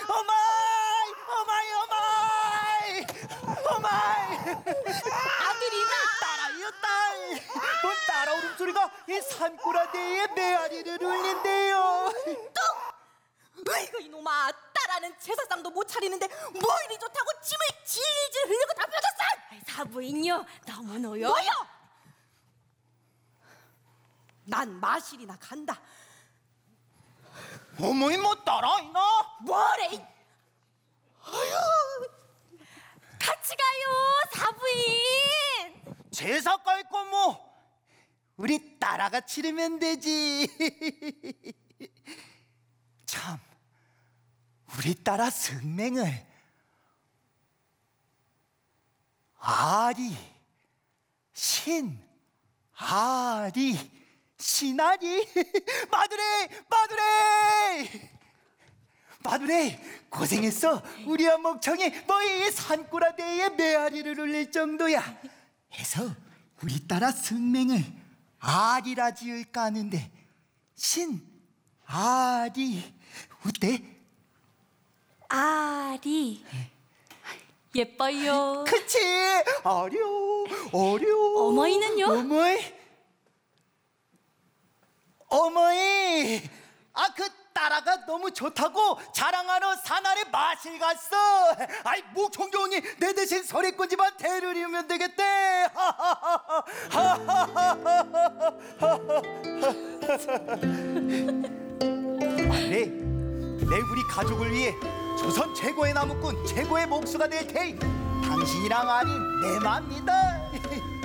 어마이 어마이 어마이 어마이 아들이다. 딸아요 딸. 뭔 따라 울음소리가 이 산꼬라대에 메아리를 울린대요. 으이구 이놈아, 딸아는 제사상도 못 차리는데 뭐 이리 좋다고 침을 질질 흘리고 다 펴졌어. 사부인요, 너무 노요. 뭐요? 난 마실이나 간다. 어머니 뭐 따라이나? 뭐래? 같이 가요, 사부인. 제사 깔 거 뭐 우리 딸아가 치르면 되지. 참, 우리 딸아 승맹을 아리 신 아리 신아리 마두레 마두레 마두레 고생했어. 우리 엄목청이 너희 산꼬라대에 메아리를 울릴 정도야 해서 우리 딸아 승맹을 아리라 지을까 하는데 신 아리 어때? 아리. 예뻐요. 그치? 어려 어머니는요? 어머니 아 그 딸아가 너무 좋다고 자랑하러 산안에 마실 갔어. 아이 목청 좋으니 내 대신 소리꾼집안 데리려면 되겠대. 내 우리 가족을 위해 조선 최고의 나무꾼 최고의 목수가 될 테니 당신이랑 아린 내 맘이다.